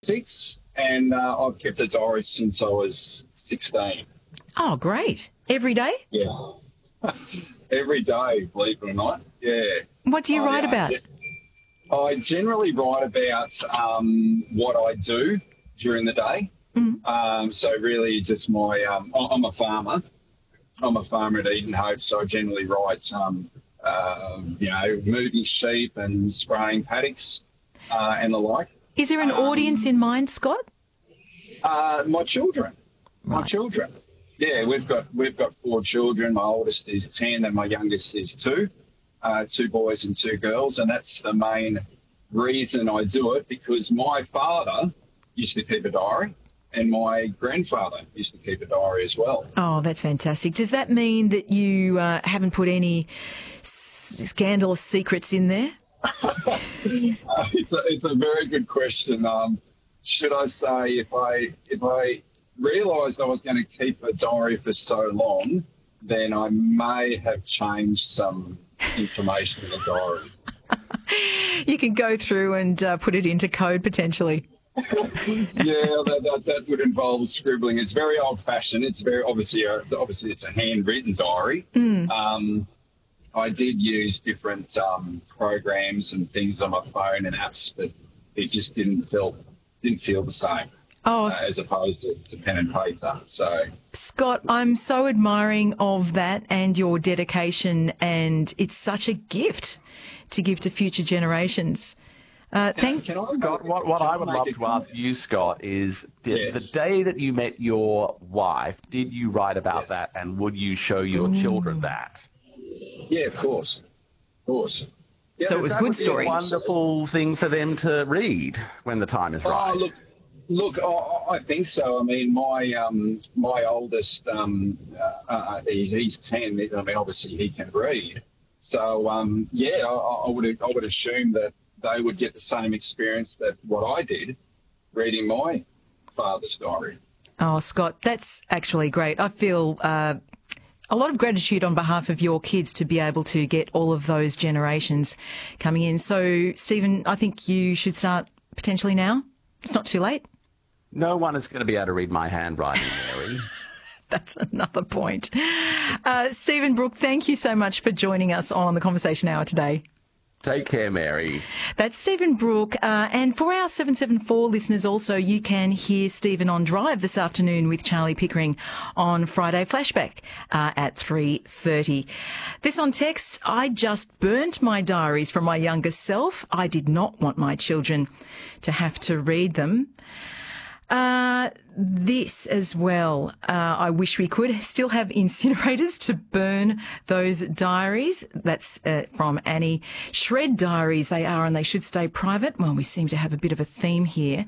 6, and I've kept a diary since I was 16. Oh, great. Every day? Yeah. Every day, believe it or not. Yeah. What do you write about? I generally write about what I do during the day. So really just I'm a farmer. I'm a farmer at Eden Hope, so I generally write, moving sheep and spraying paddocks and the like. Is there an audience in mind, Scott? My children. Right. My children. Yeah, we've got 4 children. My oldest is 10 and my youngest is 2. 2 boys and 2 girls, and that's the main reason I do it, because my father used to keep a diary and my grandfather used to keep a diary as well. Oh, that's fantastic. Does that mean that you haven't put any scandalous secrets in there? It's a very good question. Should I say if I realised I was going to keep a diary for so long, then I may have changed some information in the diary. You can go through and put it into code potentially. Yeah, that would involve scribbling. It's very old-fashioned. It's very obviously it's a handwritten diary. I did use different programs and things on my phone and apps, but it just didn't feel the same. As opposed to pen and paper. So, Scott, I'm so admiring of that and your dedication, and it's such a gift to give to future generations. Scott, what I would love to ask you, Scott, is the day that you met your wife, did you write about that, and would you show your children that? Yeah, of course. Yeah, so it was a good story. A wonderful thing for them to read when the time is right. Look, I think so. I mean, my oldest, he's 10. I mean, obviously he can read. So, I would assume that they would get the same experience that what I did reading my father's diary. Oh, Scott, that's actually great. I feel a lot of gratitude on behalf of your kids to be able to get all of those generations coming in. So, Stephen, I think you should start potentially now. It's not too late. No one is going to be able to read my handwriting, Mary. That's another point. Stephen Brooke, thank you so much for joining us on the Conversation Hour today. Take care, Mary. That's Stephen Brooke. And for our 774 listeners also, you can hear Stephen on Drive this afternoon with Charlie Pickering on Friday Flashback at 3:30. This on text: I just burnt my diaries from my younger self. I did not want my children to have to read them. This as well. I wish we could still have incinerators to burn those diaries. That's from Annie. Shred diaries they are, and they should stay private. Well, we seem to have a bit of a theme here.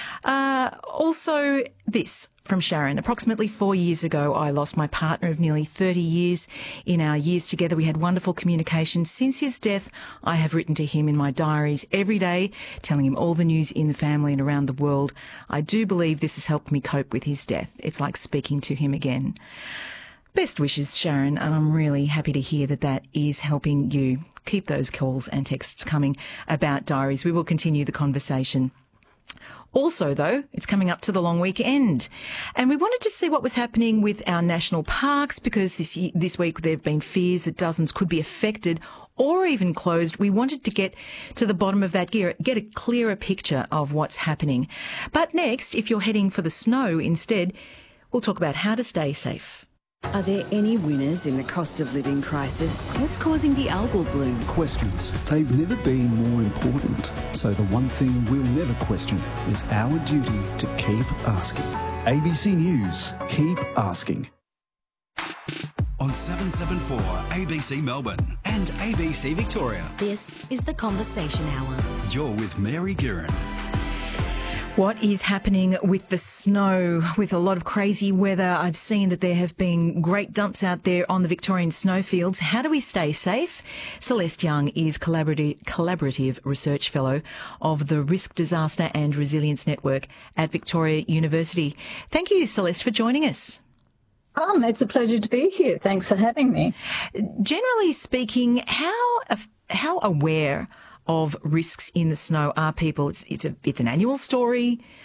Also this from Sharon. Approximately 4 years ago, I lost my partner of nearly 30 years. In our years together, we had wonderful communication. Since his death, I have written to him in my diaries every day, telling him all the news in the family and around the world. I do believe this has helped me cope with his death. It's like speaking to him again. Best wishes, Sharon, and I'm really happy to hear that that is helping you. Keep those calls and texts coming about diaries. We will continue the conversation. Also, though, it's coming up to the long weekend, and we wanted to see what was happening with our national parks, because this week there have been fears that dozens could be affected or even closed. We wanted to get to the bottom of that, get a clearer picture of what's happening. But next, if you're heading for the snow instead, we'll talk about how to stay safe. Are there any winners in the cost of living crisis? What's causing the algal bloom? Questions. They've never been more important. So the one thing we'll never question is our duty to keep asking. ABC News. Keep asking. On 774 ABC Melbourne and ABC Victoria. This is the Conversation Hour. You're with Mary Guerin. What is happening with the snow? With a lot of crazy weather, I've seen that there have been great dumps out there on the Victorian snowfields. How do we stay safe? Celeste Young is collaborative research fellow of the Risk Disaster and Resilience Network at Victoria University. Thank you, Celeste, for joining us. It's a pleasure to be here. Thanks for having me. Generally speaking, how aware of risks in the snow are people? It's an annual story.